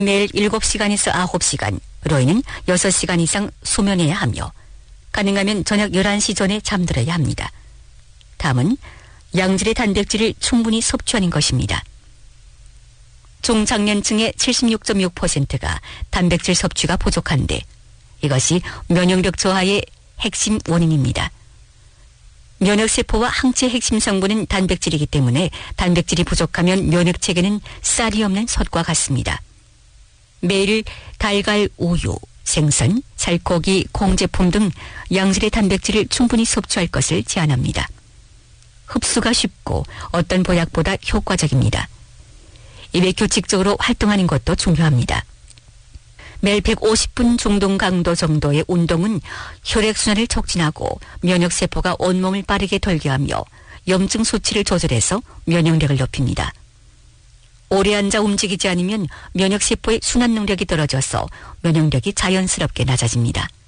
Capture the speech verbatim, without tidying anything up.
매일 일곱 시간에서 아홉 시간, 로이는 여섯 시간 이상 수면해야 하며 가능하면 저녁 열한 시 전에 잠들어야 합니다. 다음은 양질의 단백질을 충분히 섭취하는 것입니다. 중장년층의 칠십육 점 육 퍼센트가 단백질 섭취가 부족한데 이것이 면역력 저하의 핵심 원인입니다. 면역세포와 항체의 핵심 성분은 단백질이기 때문에 단백질이 부족하면 면역체계는 쌀이 없는 솥과 같습니다. 매일 달걀, 우유, 생선, 살코기, 콩 제품 등 양질의 단백질을 충분히 섭취할 것을 제안합니다. 흡수가 쉽고 어떤 보약보다 효과적입니다. 입에 규칙적으로 활동하는 것도 중요합니다. 매일 백오십 분 중등 강도 정도의 운동은 혈액순환을 촉진하고 면역세포가 온몸을 빠르게 돌게하며 염증 수치를 조절해서 면역력을 높입니다. 오래 앉아 움직이지 않으면 면역세포의 순환 능력이 떨어져서 면역력이 자연스럽게 낮아집니다.